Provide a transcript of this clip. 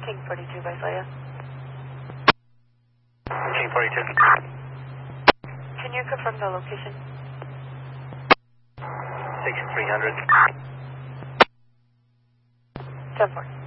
King 42 by Slaya. King 42. Can you confirm the location? Station 300. 10-4.